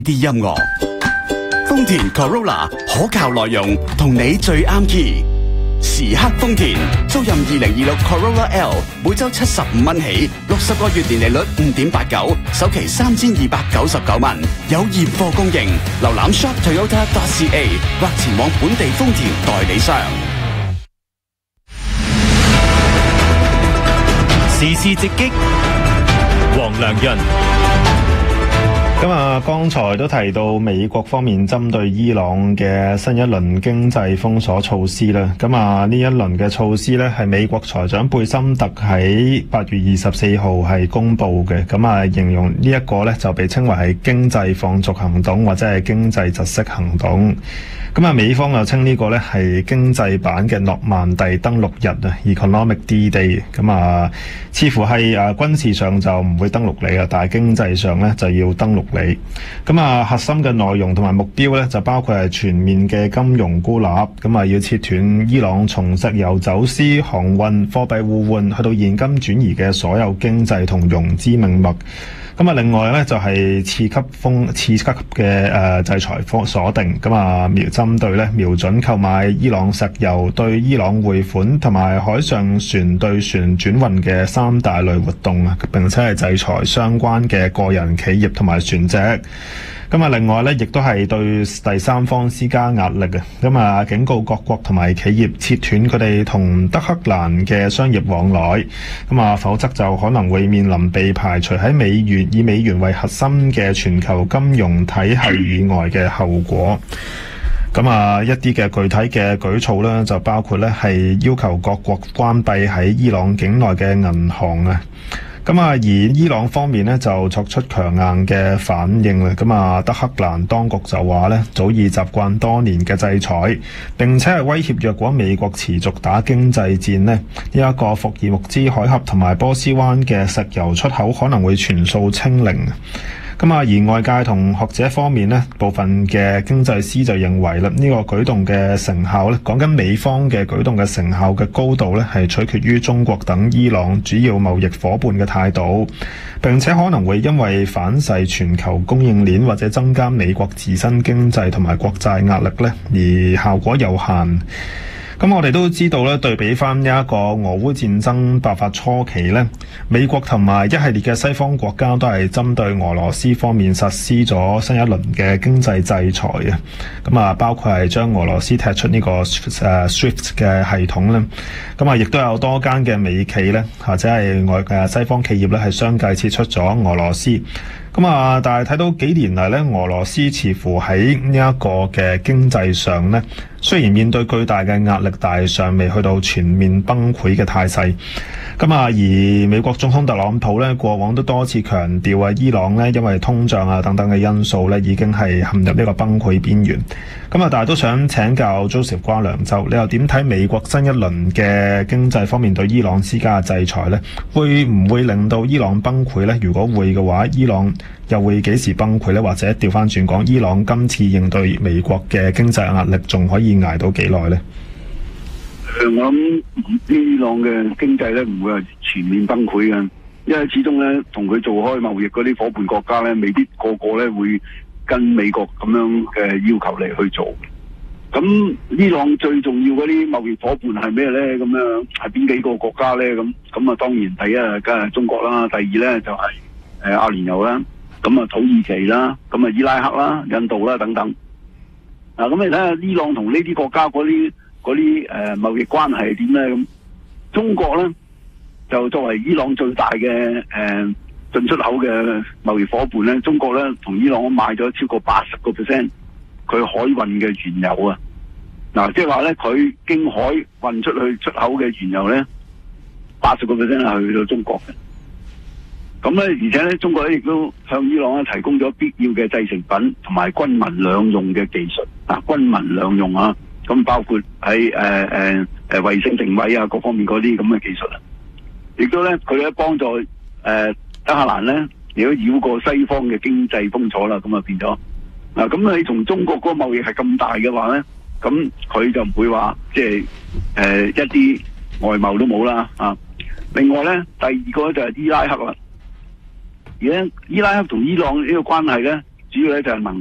啲音樂，豐田 Corolla 可靠內容，同你最啱 key。時刻豐田，租任2026 Corolla L， 每周75蚊起，60個月年利率5.89，首期3299蚊，有現貨供應。瀏覽 shoptoyota.ca 或前往本地豐田代理商。 時事直擊，黃良潤。 咁啊，剛才都提到美國方面針對伊朗嘅新一輪經濟封鎖措施啦。咁啊，呢一輪嘅措施呢，係美國財長貝森特喺8月24號係公布嘅。咁啊，形容呢一個呢，就被稱為係經濟放逐行動或者係經濟窒息行動。咁啊，美方又稱呢個呢係經濟版嘅諾曼第登陸日啊 ，Economic D-Day。咁啊，似乎係軍事上就唔會登陸你啊，但係經濟上呢就要登陸你。咁啊，核心嘅內容同埋目標呢，就包括係全面嘅金融孤立，咁啊要切斷伊朗從石油走私、航運、貨幣互換去到現金轉移嘅所有經濟同融資命脈。咁啊，另外咧就係次級嘅制裁鎖定，咁啊針對咧瞄準購買伊朗石油、對伊朗匯款同埋海上船對船轉運嘅3大類活動啊，並且係制裁相關嘅個人企業同埋船隻。咁啊，另外咧，亦都係對第三方施加壓力啊！咁啊，警告各國同埋企業切斷佢哋同德黑蘭嘅商業往來，咁啊，否則就可能會面臨被排除喺以美元為核心嘅全球金融體系以外嘅後果。咁啊，一啲嘅具體嘅舉措咧，就包括咧係要求各國關閉喺伊朗境內嘅銀行啊。咁啊，而伊朗方面呢，就作出強硬嘅反應啦。咁啊，德黑蘭當局就話呢，早已習慣多年嘅制裁，並且係威脅若果美國持續打經濟戰呢，呢一個福爾木茲海峽同埋波斯灣嘅石油出口可能會全數清零。咁啊，而外界同學者方面呢，部分嘅經濟師就認為啦，呢個舉動嘅成效呢，講緊美方嘅舉動嘅成效嘅高度呢，係取決於中國等伊朗主要貿易夥伴嘅態度，並且可能會因為反噬全球供應鏈或者增加美國自身經濟同埋國債壓力呢，而效果有限。咁我哋都知道咧，對比翻呢一個俄烏戰爭爆發初期咧，美國同埋一系列嘅西方國家都係針對俄羅斯方面實施咗新一輪嘅經濟制裁啊。咁啊，包括係將俄羅斯踢出呢個SWIFT 嘅系統咧。咁啊，亦都有多間嘅美企咧，或者係西方企業咧，係相繼撤出咗俄羅斯。咁啊，但係睇到幾年嚟咧，俄羅斯似乎喺呢一個嘅經濟上咧，雖然面對巨大嘅壓力，但係尚未去到全面崩潰嘅態勢。咁啊，而美國總統特朗普咧，過往都多次強調啊，伊朗咧因為通脹啊等等嘅因素咧，已經係陷入呢個崩潰邊緣。咁啊，但係都想請教 Joseph 瓜良就，你又點睇美國新一輪嘅經濟方面對伊朗施加嘅制裁咧，會唔會令到伊朗崩潰咧？如果會嘅話，伊朗又會幾時崩潰咧？或者調翻轉講，伊朗今次應對美國嘅經濟壓力，仲可以捱到幾耐咧？ 我諗伊朗嘅經濟咧唔會係全面崩潰嘅，因為始終咧同佢做開貿易嗰啲夥伴國家咧，未必個個咧會跟美國咁樣嘅要求嚟去做。咁伊朗最重要嗰啲貿易夥伴係咩咧？咁樣係邊幾個國家咧？咁啊，當然第一梗係中國啦，第二咧就係阿聯酋啦，咁啊土耳其啦，咁啊伊拉克啦、印度啦等等。咁你睇下伊朗同呢啲國家嗰啲貿易關係係點咧？咁中國咧就作為伊朗最大嘅進出口嘅貿易夥伴咧，中國咧同伊朗買咗超過80%佢海運嘅原油啊！嗱，即係話咧，佢經海運出去出口嘅原油咧，80%係去到中國嘅。咁咧，而且咧，中國咧亦都向伊朗咧提供咗必要嘅製成品同埋軍民兩用嘅技術啊，軍民兩用啊！咁包括喺衛星定位啊各方面嗰啲咁嘅技術啊，亦都咧佢咧幫助德黑蘭咧，亦都繞過西方嘅經濟封鎖啦，咁啊變咗嗱，咁你從中國嗰個貿易係咁大嘅話咧，咁佢就唔會話即係一啲外貿都冇啦啊！另外咧，第二個就係伊拉克啦，而家伊拉克同伊朗呢個關係咧， 主要咧就係能